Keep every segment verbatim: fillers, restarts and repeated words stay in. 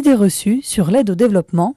Idées reçues sur l'aide au développement.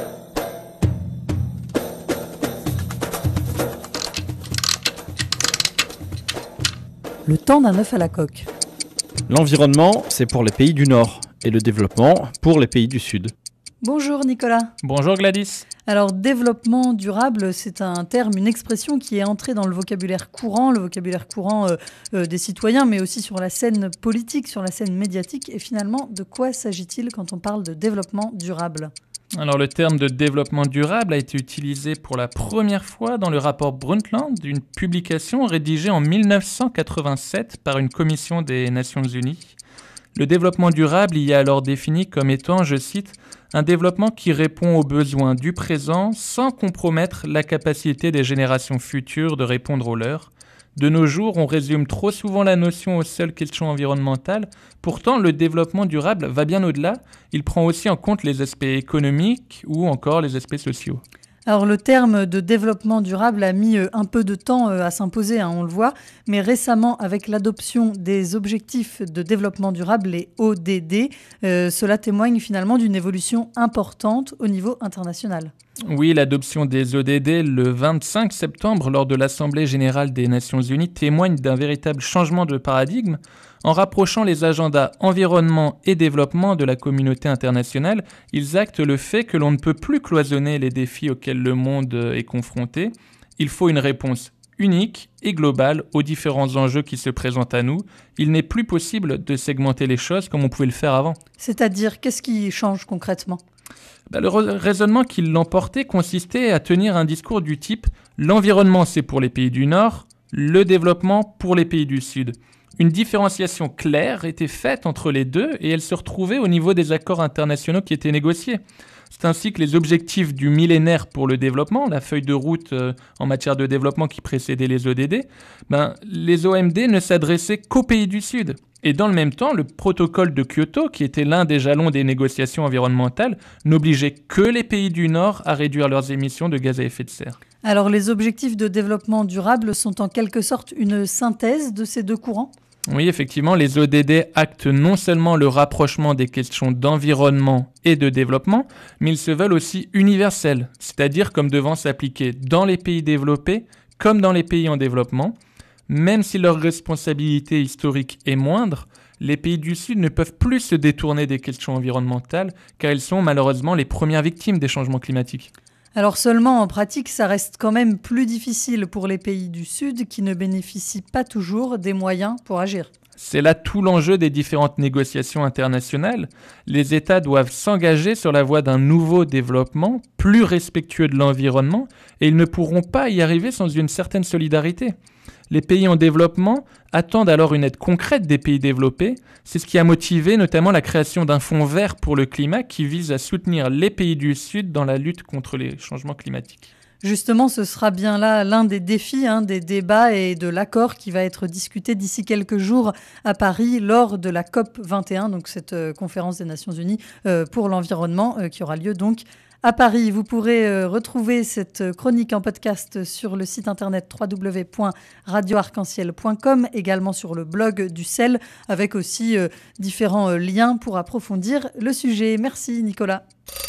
Le temps d'un œuf à la coque. L'environnement, c'est pour les pays du Nord et le développement pour les pays du Sud. Bonjour Nicolas. Bonjour Gladys. Alors, développement durable, c'est un terme, une expression qui est entrée dans le vocabulaire courant, le vocabulaire courant euh, euh, des citoyens, mais aussi sur la scène politique, sur la scène médiatique. Et finalement, de quoi s'agit-il quand on parle de développement durable ? Alors, le terme de développement durable a été utilisé pour la première fois dans le rapport Brundtland, une publication rédigée en dix-neuf cent quatre-vingt-sept par une commission des Nations Unies. Le développement durable y est alors défini comme étant, je cite, un développement qui répond aux besoins du présent sans compromettre la capacité des générations futures de répondre aux leurs. De nos jours, on résume trop souvent la notion aux seules questions environnementales. Pourtant, le développement durable va bien au-delà. Il prend aussi en compte les aspects économiques ou encore les aspects sociaux. Alors le terme de développement durable a mis un peu de temps à s'imposer, hein, on le voit, mais récemment avec l'adoption des objectifs de développement durable, les O D D, euh, cela témoigne finalement d'une évolution importante au niveau international. Oui, l'adoption des O D D le vingt-cinq septembre lors de l'Assemblée générale des Nations Unies témoigne d'un véritable changement de paradigme. En rapprochant les agendas environnement et développement de la communauté internationale, ils actent le fait que l'on ne peut plus cloisonner les défis auxquels le monde est confronté. Il faut une réponse unique et globale aux différents enjeux qui se présentent à nous. Il n'est plus possible de segmenter les choses comme on pouvait le faire avant. C'est-à-dire, qu'est-ce qui change concrètement ? Ben, le raisonnement qui l'emportait consistait à tenir un discours du type « l'environnement c'est pour les pays du Nord, le développement pour les pays du Sud ». Une différenciation claire était faite entre les deux et elle se retrouvait au niveau des accords internationaux qui étaient négociés. C'est ainsi que les objectifs du millénaire pour le développement, la feuille de route euh, en matière de développement qui précédait les O D D, ben, les O M D ne s'adressaient qu'aux pays du Sud. Et dans le même temps, le protocole de Kyoto, qui était l'un des jalons des négociations environnementales, n'obligeait que les pays du Nord à réduire leurs émissions de gaz à effet de serre. Alors les objectifs de développement durable sont en quelque sorte une synthèse de ces deux courants ? Oui, effectivement, les O D D actent non seulement le rapprochement des questions d'environnement et de développement, mais ils se veulent aussi universels, c'est-à-dire comme devant s'appliquer dans les pays développés comme dans les pays en développement. Même si leur responsabilité historique est moindre, les pays du Sud ne peuvent plus se détourner des questions environnementales car ils sont malheureusement les premières victimes des changements climatiques. Alors seulement en pratique, ça reste quand même plus difficile pour les pays du Sud qui ne bénéficient pas toujours des moyens pour agir. C'est là tout l'enjeu des différentes négociations internationales. Les États doivent s'engager sur la voie d'un nouveau développement plus respectueux de l'environnement et ils ne pourront pas y arriver sans une certaine solidarité. Les pays en développement attendent alors une aide concrète des pays développés. C'est ce qui a motivé notamment la création d'un fonds vert pour le climat qui vise à soutenir les pays du Sud dans la lutte contre les changements climatiques. Justement, ce sera bien là l'un des défis, hein, des débats et de l'accord qui va être discuté d'ici quelques jours à Paris lors de la C O P vingt et un, donc cette euh, conférence des Nations Unies euh, pour l'environnement euh, qui aura lieu donc à Paris. Vous pourrez euh, retrouver cette chronique en podcast sur le site internet w w w point radio arc en ciel point com, également sur le blog du C E L, avec aussi euh, différents euh, liens pour approfondir le sujet. Merci Nicolas.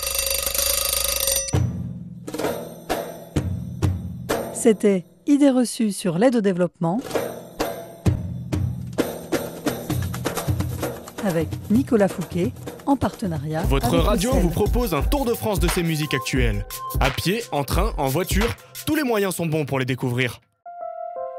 C'était Idées reçues sur l'aide au développement avec Nicolas Fouquet en partenariat. Votre avec radio le C E L. vous propose un tour de France de ses musiques actuelles. À pied, en train, en voiture, tous les moyens sont bons pour les découvrir.